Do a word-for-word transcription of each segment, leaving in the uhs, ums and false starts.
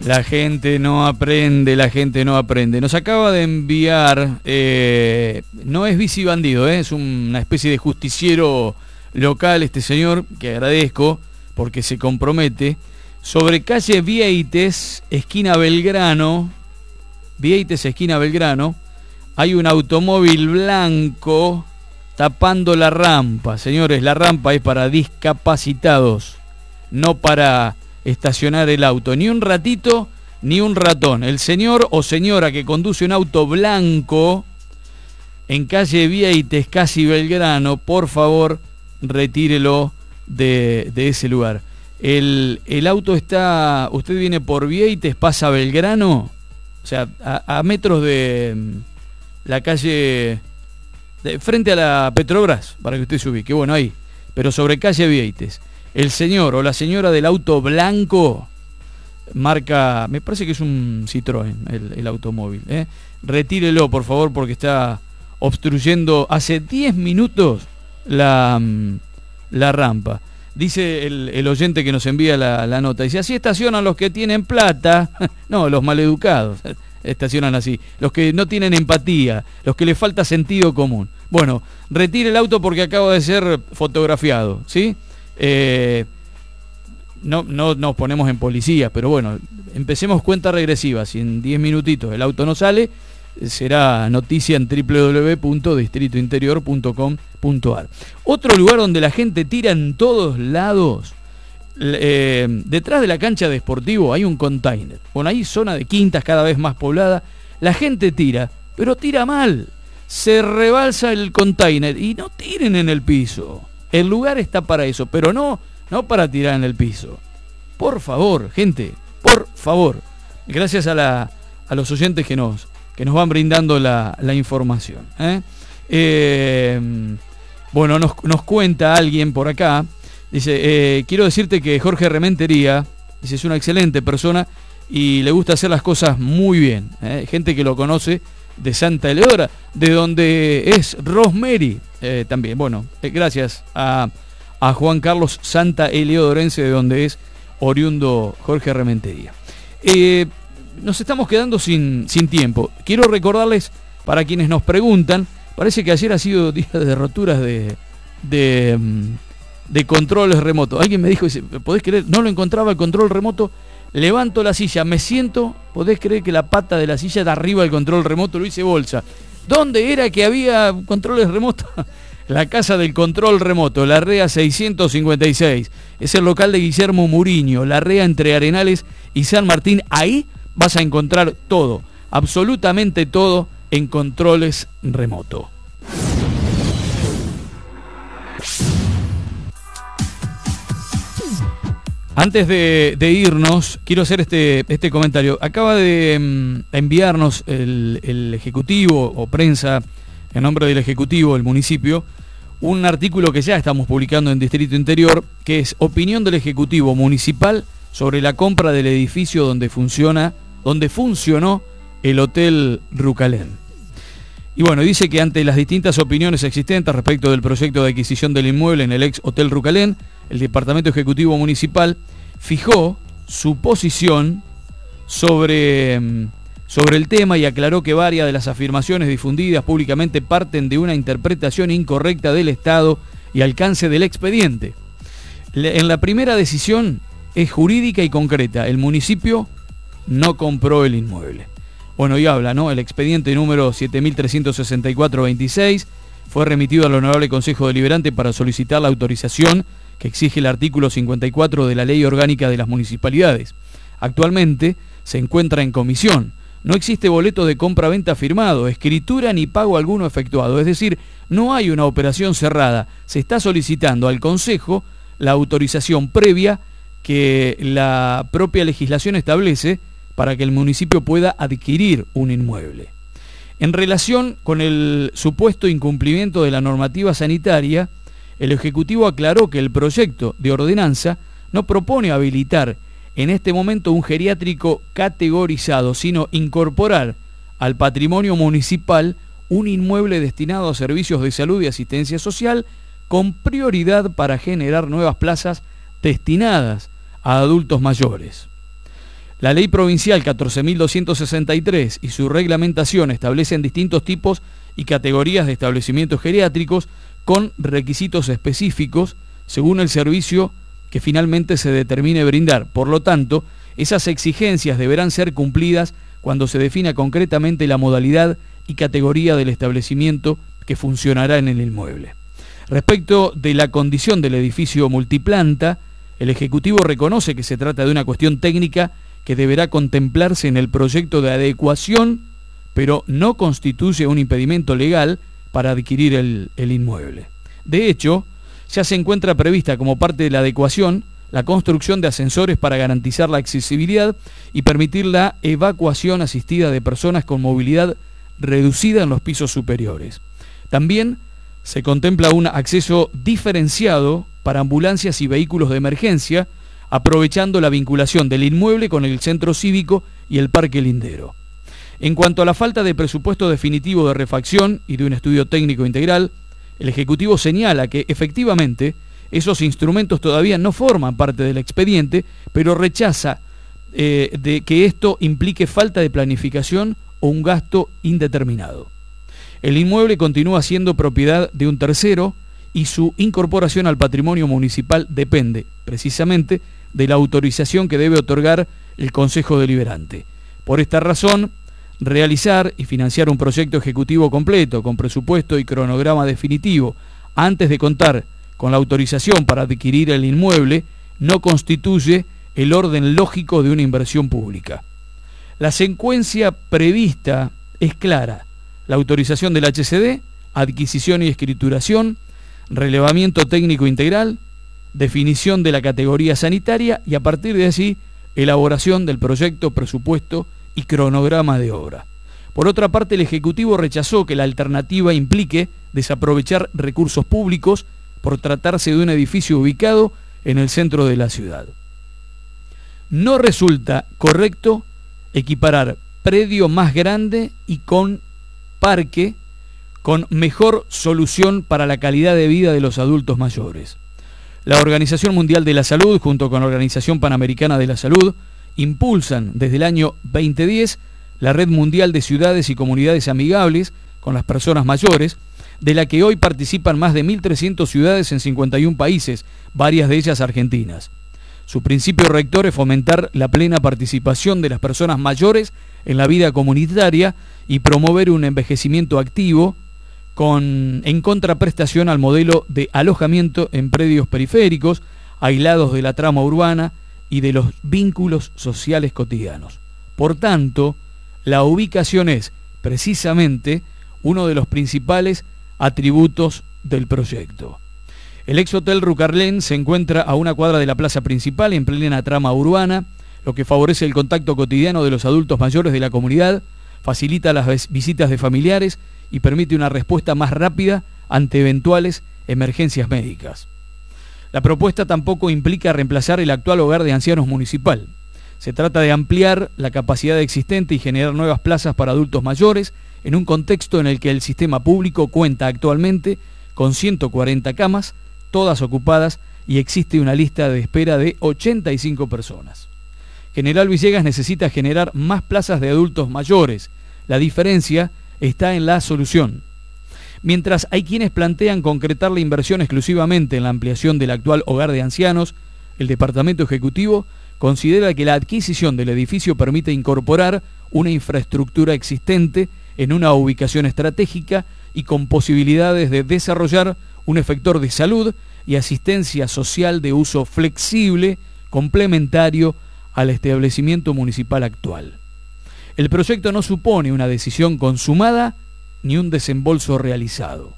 La gente no aprende, la gente no aprende. Nos acaba de enviar, eh, no es bici bandido, eh, es una especie de justiciero local este señor, que agradezco porque se compromete, sobre calle Vieites, esquina Belgrano, Vieites, esquina Belgrano, hay un automóvil blanco tapando la rampa. Señores, la rampa es para discapacitados, no para estacionar el auto, ni un ratito ni un ratón. El señor o señora que conduce un auto blanco en calle Vieites, casi Belgrano, por favor, retírelo de, de ese lugar. El, el auto está, usted viene por Vieites, pasa Belgrano, o sea, a, a metros de la calle, de, frente a la Petrobras, para que usted se ubique, bueno, ahí, pero sobre calle Vieites. El señor o la señora del auto blanco, marca, me parece que es un Citroën el, el automóvil, ¿eh? Retírelo, por favor, porque está obstruyendo hace diez minutos la, la rampa. Dice el, el oyente que nos envía la, la nota, dice, así estacionan los que tienen plata. No, los maleducados estacionan así, los que no tienen empatía, los que les falta sentido común. Bueno, retire el auto porque acaba de ser fotografiado, ¿sí? Eh, no, no nos ponemos en policía, pero bueno, empecemos cuenta regresiva. Si en diez minutitos el auto no sale, será noticia en doble u doble u doble u punto distrito interior punto com punto a r. Otro lugar donde la gente tira en todos lados, eh, detrás de la cancha de Sportivo hay un container. Bueno, hay zona de quintas cada vez más poblada. La gente tira, pero tira mal. Se rebalsa el container y no tiren en el piso. El lugar está para eso, pero no, no para tirar en el piso. Por favor, gente, por favor. Gracias a, la, a los oyentes que nos, que nos van brindando la, la información. ¿eh? Eh, bueno, nos, nos cuenta alguien por acá. Dice, eh, quiero decirte que Jorge Rementería, dice, es una excelente persona y le gusta hacer las cosas muy bien. ¿eh? Gente que lo conoce de Santa Eleodora, de donde es Rosemary, eh, también. Bueno, eh, gracias a, a Juan Carlos Santa Eleodorense, de donde es oriundo Jorge Rementería. Eh, nos estamos quedando sin, sin tiempo. Quiero recordarles, para quienes nos preguntan, parece que ayer ha sido día de roturas de, de, de controles remotos. Alguien me dijo, dice, ¿podés creer? No lo encontraba el control remoto. Levanto la silla, me siento, podés creer que la pata de la silla de arriba del control remoto lo hice bolsa. ¿Dónde era que había controles remotos? La casa del control remoto, Larrea seiscientos cincuenta y seis. Es el local de Guillermo Muriño, Larrea entre Arenales y San Martín. Ahí vas a encontrar todo, absolutamente todo en controles remoto. Antes de, de irnos, quiero hacer este, este comentario. Acaba de mm, enviarnos el, el Ejecutivo o prensa, en nombre del Ejecutivo del municipio, un artículo que ya estamos publicando en Distrito Interior, que es opinión del Ejecutivo Municipal sobre la compra del edificio donde funciona, donde funcionó el Hotel Rucalén. Y bueno, dice que ante las distintas opiniones existentes respecto del proyecto de adquisición del inmueble en el ex Hotel Rucalén, el Departamento Ejecutivo Municipal fijó su posición sobre, sobre el tema y aclaró que varias de las afirmaciones difundidas públicamente parten de una interpretación incorrecta del Estado y alcance del expediente. En la primera decisión es jurídica y concreta. El municipio no compró el inmueble. Bueno, y habla, ¿no? El expediente número siete mil trescientos sesenta y cuatro veintiséis fue remitido al Honorable Consejo Deliberante para solicitar la autorización que exige el artículo cincuenta y cuatro de la Ley Orgánica de las Municipalidades. Actualmente se encuentra en comisión. No existe boleto de compra-venta firmado, escritura ni pago alguno efectuado. Es decir, no hay una operación cerrada. Se está solicitando al Consejo la autorización previa que la propia legislación establece para que el municipio pueda adquirir un inmueble. En relación con el supuesto incumplimiento de la normativa sanitaria, el Ejecutivo aclaró que el proyecto de ordenanza no propone habilitar en este momento un geriátrico categorizado, sino incorporar al patrimonio municipal un inmueble destinado a servicios de salud y asistencia social con prioridad para generar nuevas plazas destinadas a adultos mayores. La ley provincial catorce mil doscientos sesenta y tres y su reglamentación establecen distintos tipos y categorías de establecimientos geriátricos con requisitos específicos según el servicio que finalmente se determine brindar. Por lo tanto, esas exigencias deberán ser cumplidas cuando se defina concretamente la modalidad y categoría del establecimiento que funcionará en el inmueble. Respecto de la condición del edificio multiplanta, el Ejecutivo reconoce que se trata de una cuestión técnica que deberá contemplarse en el proyecto de adecuación, pero no constituye un impedimento legal para adquirir el, el inmueble. De hecho, ya se encuentra prevista como parte de la adecuación la construcción de ascensores para garantizar la accesibilidad y permitir la evacuación asistida de personas con movilidad reducida en los pisos superiores. También se contempla un acceso diferenciado para ambulancias y vehículos de emergencia, aprovechando la vinculación del inmueble con el centro cívico y el parque lindero. En cuanto a la falta de presupuesto definitivo de refacción y de un estudio técnico integral, el Ejecutivo señala que efectivamente esos instrumentos todavía no forman parte del expediente, pero rechaza eh, de que esto implique falta de planificación o un gasto indeterminado. El inmueble continúa siendo propiedad de un tercero y su incorporación al patrimonio municipal depende, precisamente, de la autorización que debe otorgar el Consejo Deliberante. Por esta razón, realizar y financiar un proyecto ejecutivo completo, con presupuesto y cronograma definitivo, antes de contar con la autorización para adquirir el inmueble, no constituye el orden lógico de una inversión pública. La secuencia prevista es clara: la autorización del H C D, adquisición y escrituración, relevamiento técnico integral, definición de la categoría sanitaria y a partir de allí elaboración del proyecto, presupuesto y cronograma de obra. Por otra parte, el Ejecutivo rechazó que la alternativa implique desaprovechar recursos públicos por tratarse de un edificio ubicado en el centro de la ciudad. No resulta correcto equiparar predio más grande y con parque con mejor solución para la calidad de vida de los adultos mayores. La Organización Mundial de la Salud, junto con la Organización Panamericana de la Salud, impulsan desde el año veinte diez la Red Mundial de Ciudades y Comunidades Amigables con las Personas Mayores, de la que hoy participan más de mil trescientas ciudades en cincuenta y un países, varias de ellas argentinas. Su principio rector es fomentar la plena participación de las personas mayores en la vida comunitaria y promover un envejecimiento activo con, en contraprestación al modelo de alojamiento en predios periféricos, aislados de la trama urbana y de los vínculos sociales cotidianos. Por tanto, la ubicación es precisamente uno de los principales atributos del proyecto. El ex hotel Rucarlén se encuentra a una cuadra de la plaza principal, en plena trama urbana, lo que favorece el contacto cotidiano de los adultos mayores de la comunidad, facilita las visitas de familiares y permite una respuesta más rápida ante eventuales emergencias médicas. La propuesta tampoco implica reemplazar el actual hogar de ancianos municipal. Se trata de ampliar la capacidad existente y generar nuevas plazas para adultos mayores en un contexto en el que el sistema público cuenta actualmente con ciento cuarenta camas, todas ocupadas, y existe una lista de espera de ochenta y cinco personas. General Villegas necesita generar más plazas de adultos mayores. La diferencia está en la solución. Mientras hay quienes plantean concretar la inversión exclusivamente en la ampliación del actual hogar de ancianos, el Departamento Ejecutivo considera que la adquisición del edificio permite incorporar una infraestructura existente en una ubicación estratégica y con posibilidades de desarrollar un efector de salud y asistencia social de uso flexible, complementario al establecimiento municipal actual. El proyecto no supone una decisión consumada ni un desembolso realizado.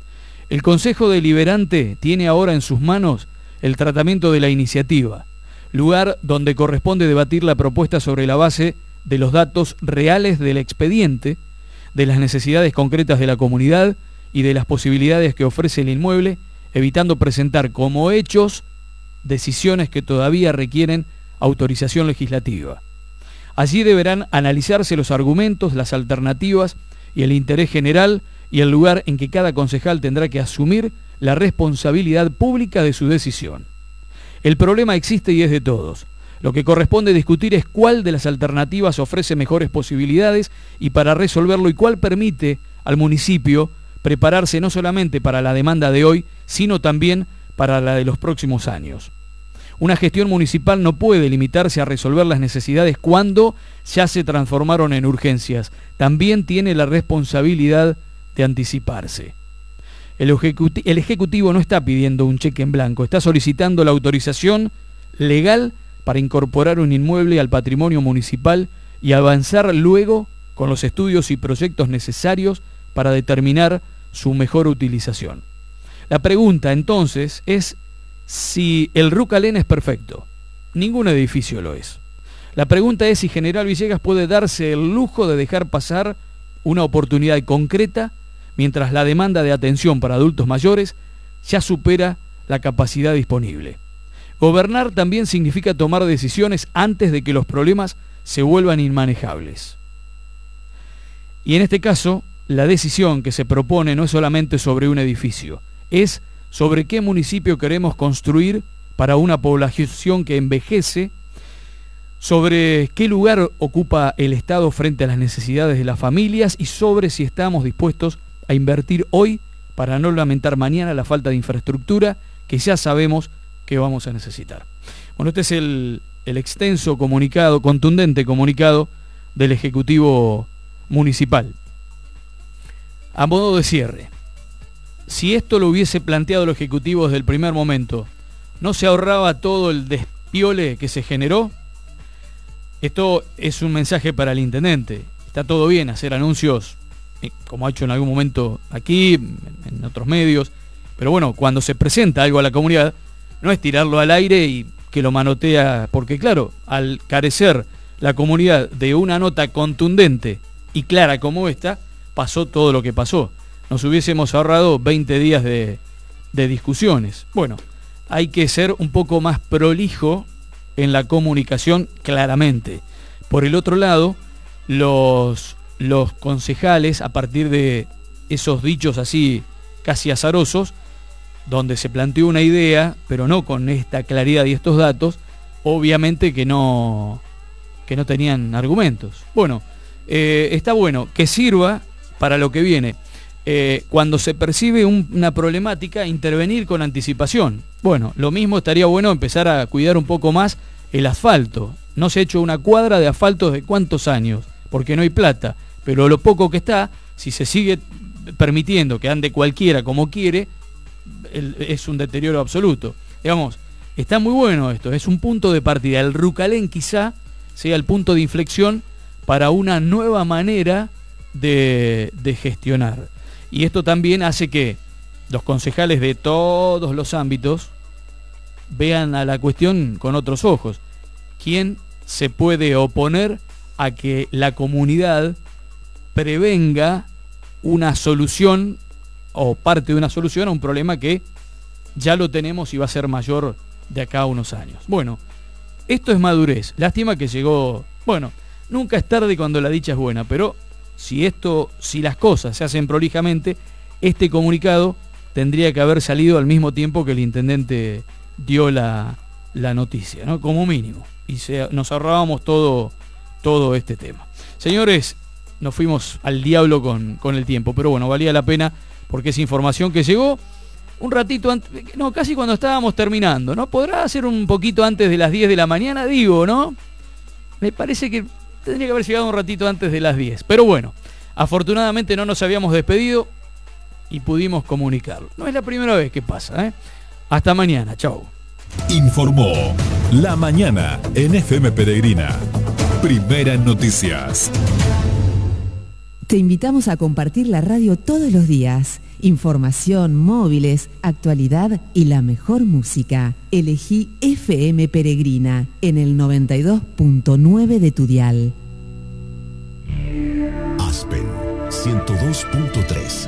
El Consejo Deliberante tiene ahora en sus manos el tratamiento de la iniciativa, lugar donde corresponde debatir la propuesta sobre la base de los datos reales del expediente, de las necesidades concretas de la comunidad y de las posibilidades que ofrece el inmueble, evitando presentar como hechos decisiones que todavía requieren autorización legislativa. Allí deberán analizarse los argumentos, las alternativas y el interés general y el lugar en que cada concejal tendrá que asumir la responsabilidad pública de su decisión. El problema existe y es de todos. Lo que corresponde discutir es cuál de las alternativas ofrece mejores posibilidades y para resolverlo y cuál permite al municipio prepararse no solamente para la demanda de hoy, sino también para la de los próximos años. Una gestión municipal no puede limitarse a resolver las necesidades cuando ya se transformaron en urgencias. También tiene la responsabilidad de anticiparse. El, ejecuti- el Ejecutivo no está pidiendo un cheque en blanco, está solicitando la autorización legal para incorporar un inmueble al patrimonio municipal y avanzar luego con los estudios y proyectos necesarios para determinar su mejor utilización. La pregunta entonces es si el Rucalén es perfecto. Ningún edificio lo es. La pregunta es si General Villegas puede darse el lujo de dejar pasar una oportunidad concreta mientras la demanda de atención para adultos mayores ya supera la capacidad disponible. Gobernar también significa tomar decisiones antes de que los problemas se vuelvan inmanejables. Y en este caso, la decisión que se propone no es solamente sobre un edificio, es sobre qué municipio queremos construir para una población que envejece, sobre qué lugar ocupa el Estado frente a las necesidades de las familias y sobre si estamos dispuestos a invertir hoy para no lamentar mañana la falta de infraestructura que ya sabemos que vamos a necesitar. Bueno, este es el, el extenso comunicado, contundente comunicado del Ejecutivo Municipal. A modo de cierre, si esto lo hubiese planteado el Ejecutivo desde el primer momento, ¿no se ahorraba todo el despiole que se generó? Esto es un mensaje para el intendente. Está todo bien hacer anuncios, como ha hecho en algún momento aquí, en otros medios, pero bueno, cuando se presenta algo a la comunidad, no es tirarlo al aire y que lo manotea, porque claro, al carecer la comunidad de una nota contundente y clara como esta, pasó todo lo que pasó. Nos hubiésemos ahorrado veinte días de, de discusiones. Bueno, hay que ser un poco más prolijo en la comunicación, claramente. Por el otro lado, los, los concejales, a partir de esos dichos así casi azarosos, donde se planteó una idea, pero no con esta claridad y estos datos, obviamente que no, que no tenían argumentos. Bueno, eh, está bueno que sirva para lo que viene. Eh, cuando se percibe un, una problemática, intervenir con anticipación. Bueno, lo mismo estaría bueno empezar a cuidar un poco más el asfalto. No se ha hecho una cuadra de asfalto de cuántos años, porque no hay plata, pero lo poco que está, si se sigue permitiendo que ande cualquiera como quiere, el, es un deterioro absoluto. Digamos, está muy bueno esto, es un punto de partida. El Rucalén quizá sea el punto de inflexión para una nueva manera de, de gestionar. Y esto también hace que los concejales de todos los ámbitos vean a la cuestión con otros ojos. ¿Quién se puede oponer a que la comunidad prevenga una solución o parte de una solución a un problema que ya lo tenemos y va a ser mayor de acá a unos años? Bueno, esto es madurez. Lástima que llegó... Bueno, nunca es tarde cuando la dicha es buena, pero si esto, si las cosas se hacen prolijamente, este comunicado tendría que haber salido al mismo tiempo que el intendente dio la, la noticia, ¿no? Como mínimo. Y se, nos ahorrábamos todo, todo este tema. Señores, nos fuimos al diablo con, con el tiempo, pero bueno, valía la pena porque es información que llegó un ratito antes, no, casi cuando estábamos terminando, ¿no? ¿Podrá ser un poquito antes de las diez de la mañana? Digo, ¿no? Me parece que tendría que haber llegado un ratito antes de las diez. Pero bueno, afortunadamente no nos habíamos despedido y pudimos comunicarlo. No es la primera vez que pasa, ¿eh? Hasta mañana, chau. Informó La Mañana en F M Peregrina. Primera en noticias. Te invitamos a compartir la radio todos los días. Información, móviles, actualidad y la mejor música. Elegí F M Peregrina en el noventa y dos punto nueve de tu dial. Aspen ciento dos punto tres.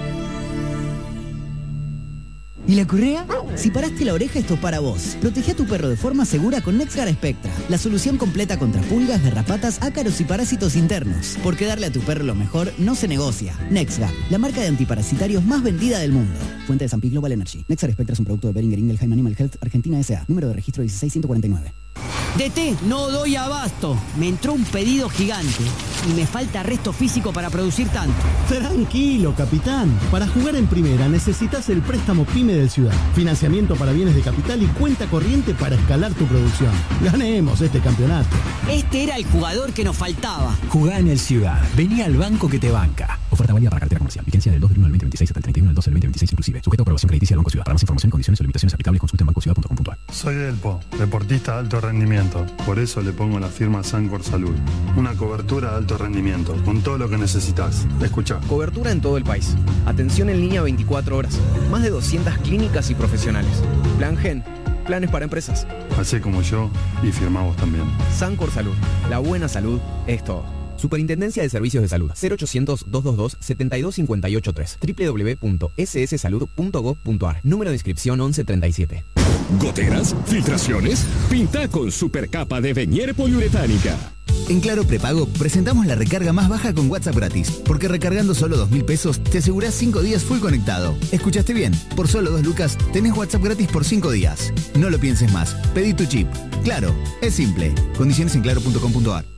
¿Y la correa? Si paraste la oreja, esto es para vos. Protege a tu perro de forma segura con NexGard Spectra, la solución completa contra pulgas, garrapatas, ácaros y parásitos internos. Porque darle a tu perro lo mejor no se negocia. NexGard, la marca de antiparasitarios más vendida del mundo. Fuente de San Pi Global Energy. NexGard Spectra es un producto de Boehringer Ingelheim Animal Health Argentina S A. Número de registro dieciséis ciento cuarenta y nueve. D T, no doy abasto. Me entró un pedido gigante y me falta resto físico para producir tanto. Tranquilo, capitán. Para jugar en primera necesitas el préstamo PYME del Ciudad. Financiamiento para bienes de capital y cuenta corriente para escalar tu producción. Ganemos este campeonato. Este era el jugador que nos faltaba. Jugá en el Ciudad. Vení al banco que te banca. Oferta válida para cartera comercial. Vigencia del dos del uno del veinte veintiséis hasta el treinta y uno del doce del veinte veintiséis inclusive. Sujeto a aprobación crediticia del Banco Ciudad. Para más información, condiciones o limitaciones aplicables, consulta en banco ciudad punto com punto a r. Soy Delpo, deportista de alto rendimiento. Por eso le pongo la firma Sancor Salud. Una cobertura de alto rendimiento, con todo lo que necesitas. Escuchá. Cobertura en todo el país. Atención en línea veinticuatro horas. Más de doscientas clínicas y profesionales. Plan Gen. Planes para empresas. Hacé como yo y firmamos también. Sancor Salud. La buena salud es todo. Superintendencia de Servicios de Salud. cero ochocientos, doscientos veintidós, setenta y dos cincuenta y ocho tres. doble u doble u doble u punto s s salud punto gob punto a r. Número de inscripción once treinta y siete. ¿Goteras? ¿Filtraciones? Pinta con supercapa de Venier poliuretánica. En Claro Prepago presentamos la recarga más baja con WhatsApp gratis, porque recargando solo dos mil pesos te asegurás cinco días full conectado. ¿Escuchaste bien? Por solo dos lucas tenés WhatsApp gratis por cinco días. No lo pienses más. Pedí tu chip. Claro, es simple. Condiciones en claro punto com punto a r.